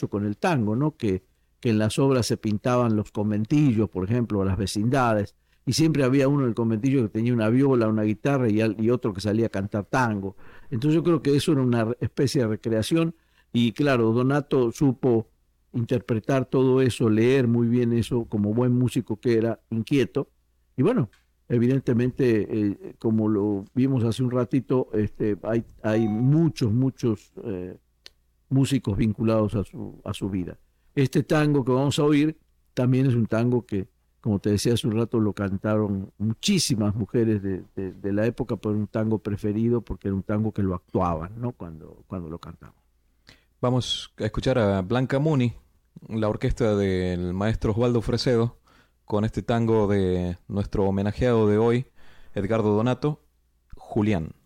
mucho con el tango, ¿no? Que en las obras se pintaban los conventillos, por ejemplo, las vecindades, y siempre había uno en el conventillo que tenía una viola, una guitarra y otro que salía a cantar tango. Entonces yo creo que eso era una especie de recreación y claro, Donato supo interpretar todo eso, leer muy bien eso como buen músico que era, inquieto, y bueno, evidentemente, como lo vimos hace un ratito, hay muchos músicos vinculados a su vida. Este tango que vamos a oír también es un tango que, como te decía hace un rato, lo cantaron muchísimas mujeres de la época, pero un tango preferido porque era un tango que lo actuaban, ¿no? Cuando lo cantaban. Vamos a escuchar a Blanca Muni, la orquesta del maestro Osvaldo Fresedo, con este tango de nuestro homenajeado de hoy, Edgardo Donato, Julián.